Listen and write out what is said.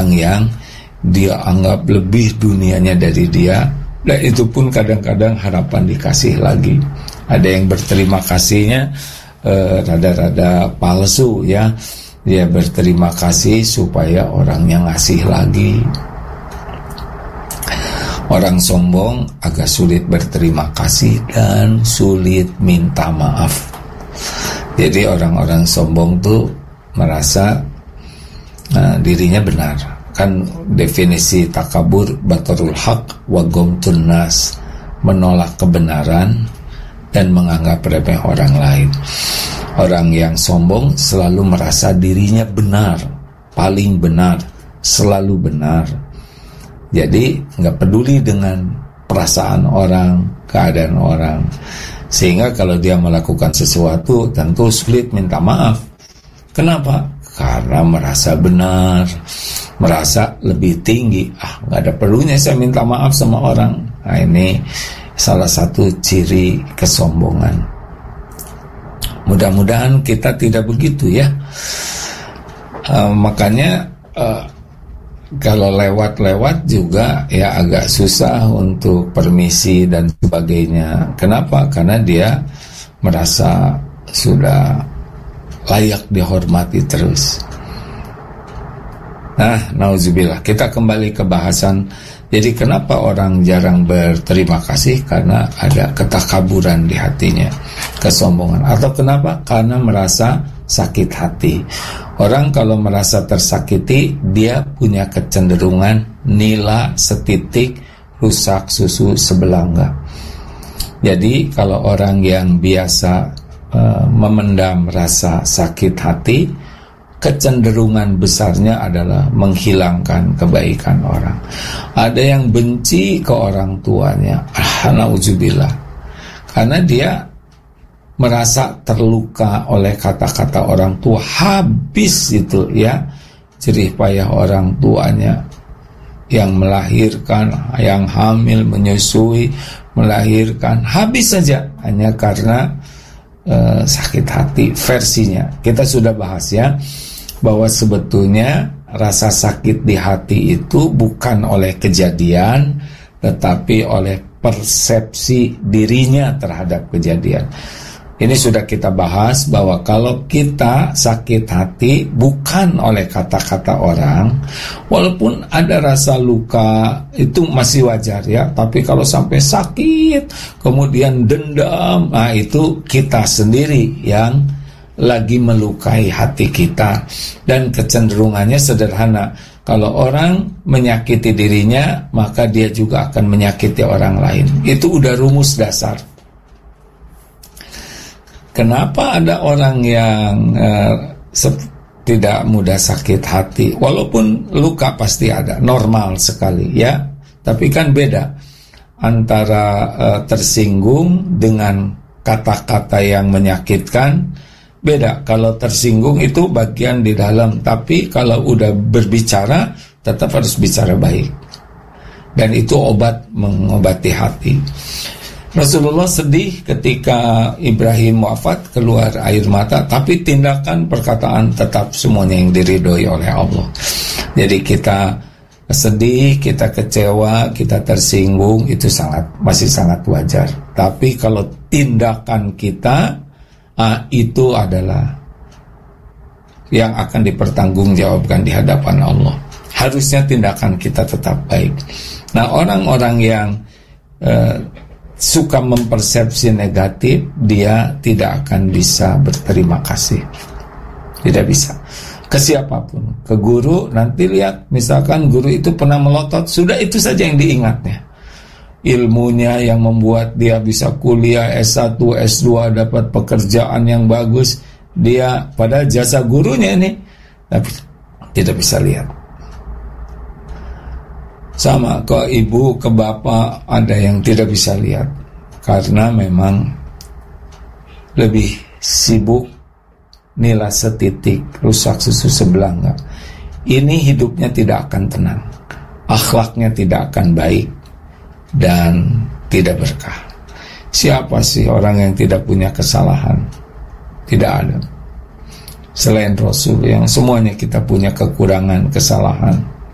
yang dia anggap lebih dunianya dari dia, dan itu pun kadang-kadang harapan dikasih lagi. Ada yang berterima kasihnya rada-rada palsu ya, dia berterima kasih supaya orangnya ngasih lagi. Orang sombong agak sulit berterima kasih dan sulit minta maaf. Jadi orang-orang sombong tuh merasa dirinya benar. Kan definisi takabur batarul haq wa gomtun nas, menolak kebenaran dan menganggap remeh orang lain. Orang yang sombong selalu merasa dirinya benar, paling benar, selalu benar. Jadi nggak peduli dengan perasaan orang, keadaan orang. Sehingga kalau dia melakukan sesuatu tentu sulit minta maaf. Kenapa? Karena merasa benar, merasa lebih tinggi. Nggak ada perlunya saya minta maaf sama orang. Nah, ini salah satu ciri kesombongan. Mudah-mudahan kita tidak begitu ya. Makanya kalau lewat-lewat juga ya agak susah untuk permisi dan sebagainya. Kenapa? Karena dia merasa sudah layak dihormati terus. Nah, nauzubillah. Kita kembali ke bahasan. Jadi kenapa orang jarang berterima kasih? Karena ada ketakaburan di hatinya, kesombongan. Atau kenapa? Karena merasa sakit hati. Orang kalau merasa tersakiti, dia punya kecenderungan nila setitik, rusak susu sebelanga. Jadi kalau orang yang biasa memendam rasa sakit hati, kecenderungan besarnya adalah menghilangkan kebaikan orang. Ada yang benci ke orang tuanya, na'udzubillah, karena dia merasa terluka oleh kata-kata orang tua, habis itu ya jerih payah orang tuanya yang melahirkan, yang hamil, menyusui, melahirkan, habis saja hanya karena sakit hati. Versinya kita sudah bahas ya, bahwa sebetulnya rasa sakit di hati itu bukan oleh kejadian, tetapi oleh persepsi dirinya terhadap kejadian. Ini sudah kita bahas bahwa kalau kita sakit hati bukan oleh kata-kata orang, walaupun ada rasa luka itu masih wajar ya, tapi kalau sampai sakit kemudian dendam, nah itu kita sendiri yang lagi melukai hati kita. Dan kecenderungannya sederhana, kalau orang menyakiti dirinya maka dia juga akan menyakiti orang lain. Itu udah rumus dasar. Kenapa ada orang yang tidak mudah sakit hati? Walaupun luka pasti ada, normal sekali ya. Tapi kan beda antara tersinggung dengan kata-kata yang menyakitkan. Beda, kalau tersinggung itu bagian di dalam, tapi kalau udah berbicara tetap harus bicara baik. Dan itu obat, mengobati hati. Rasulullah sedih ketika Ibrahim wafat, keluar air mata, tapi tindakan, perkataan tetap semuanya yang diridhoi oleh Allah. Jadi kita sedih, kita kecewa, kita tersinggung, itu masih sangat wajar. Tapi kalau tindakan kita itu adalah yang akan dipertanggungjawabkan di hadapan Allah. Harusnya tindakan kita tetap baik. Nah, orang-orang yang suka mempersepsi negatif, dia tidak akan bisa berterima kasih. Tidak bisa. Ke siapapun. Ke guru, nanti lihat, misalkan guru itu pernah melotot, sudah itu saja yang diingatnya. Ilmunya yang membuat dia bisa kuliah S1, S2, dapat pekerjaan yang bagus. Dia pada jasa gurunya ini, tapi tidak bisa lihat. Sama ke ibu, ke bapak, ada yang tidak bisa lihat. Karena memang lebih sibuk, nila setitik, rusak susu sebelanga. Ini hidupnya tidak akan tenang, akhlaknya tidak akan baik, dan tidak berkah. Siapa sih orang yang tidak punya kesalahan? Tidak ada. Selain Rasul yang semuanya kita punya kekurangan, kesalahan.